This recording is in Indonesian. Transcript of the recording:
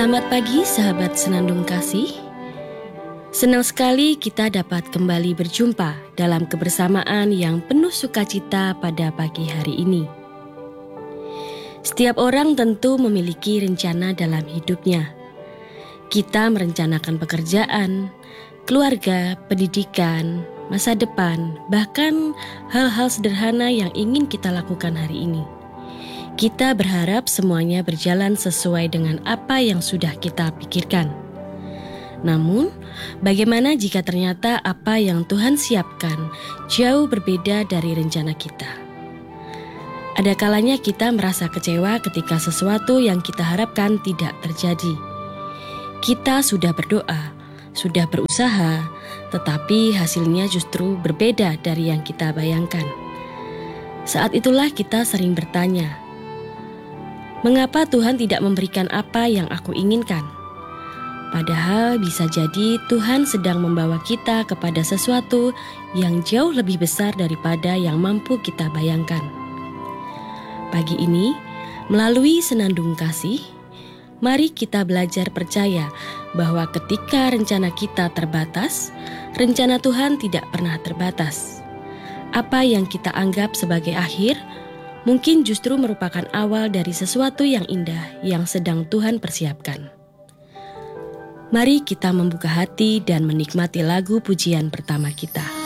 Selamat pagi sahabat Senandung Kasih. Senang sekali kita dapat kembali berjumpa dalam kebersamaan yang penuh sukacita pada pagi hari ini. Setiap orang tentu memiliki rencana dalam hidupnya. Kita merencanakan pekerjaan, keluarga, pendidikan, masa depan, bahkan hal-hal sederhana yang ingin kita lakukan hari ini. Kita berharap semuanya berjalan sesuai dengan apa yang sudah kita pikirkan. Namun, bagaimana jika ternyata apa yang Tuhan siapkan jauh berbeda dari rencana kita? Ada kalanya kita merasa kecewa ketika sesuatu yang kita harapkan tidak terjadi. Kita sudah berdoa, sudah berusaha, tetapi hasilnya justru berbeda dari yang kita bayangkan. Saat itulah kita sering bertanya, mengapa Tuhan tidak memberikan apa yang aku inginkan? Padahal bisa jadi Tuhan sedang membawa kita kepada sesuatu yang jauh lebih besar daripada yang mampu kita bayangkan. Pagi ini, melalui Senandung Kasih, mari kita belajar percaya bahwa ketika rencana kita terbatas, rencana Tuhan tidak pernah terbatas. Apa yang kita anggap sebagai akhir, mungkin justru merupakan awal dari sesuatu yang indah yang sedang Tuhan persiapkan. Mari kita membuka hati dan menikmati lagu pujian pertama kita.